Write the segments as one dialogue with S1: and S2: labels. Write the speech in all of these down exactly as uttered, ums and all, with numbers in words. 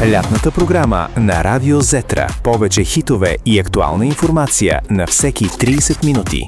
S1: Лятната програма на Радио Зетра. Повече хитове и актуална информация на всеки трийсет минути.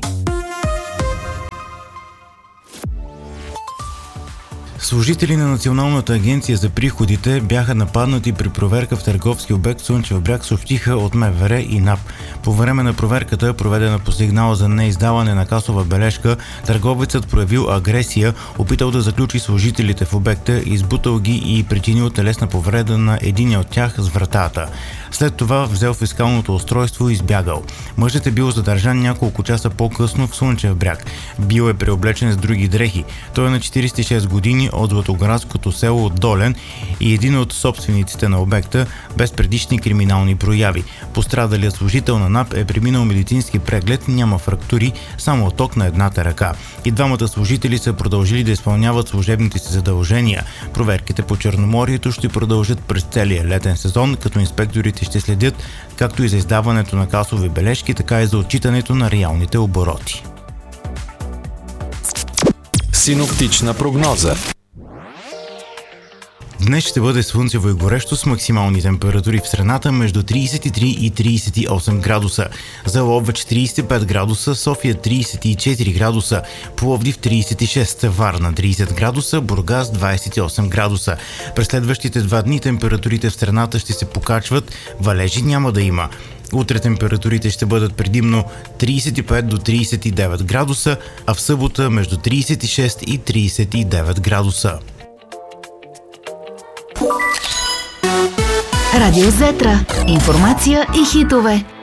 S2: Служители на Националната агенция за приходите бяха нападнати при проверка в търговски обект Слънчев бряг, съобщиха от МВР и НАП. По време на проверката, проведена по сигнал за неиздаване на касова бележка, търговецът проявил агресия, опитал да заключи служителите в обекта, избутал ги и причинил телесна повреда на единия от тях с вратата. След това взел фискалното устройство и избягал. Мъжът е бил задържан няколко часа по-късно в Слънчев бряг. Бил е преоблечен с други дрехи. Той е на четирийсет и шест години, от златоградското село Долен и един от собствениците на обекта, без предишни криминални прояви. Пострадалият служител на НАП е преминал медицински преглед, няма фрактури, само оток на едната ръка. И двамата служители са продължили да изпълняват служебните си задължения. Проверките по Черноморието ще продължат през целия летен сезон, като инспекторите ще следят както и за издаването на касови бележки, така и за отчитането на реалните обороти.
S1: Синоптична прогноза.
S2: Днес ще бъде слънчево и горещо с максимални температури в страната между трийсет и три и трийсет и осем градуса. За Ловеч трийсет и пет градуса, София трийсет и четири градуса, Пловдив трийсет и шест, Варна трийсет градуса, Бургас двайсет и осем градуса. През следващите два дни температурите в страната ще се покачват, валежи няма да има. Утре температурите ще бъдат предимно трийсет и пет до трийсет и девет градуса, а в събота между трийсет и шест и трийсет и девет градуса.
S3: Радио Зетра. Информация и хитове.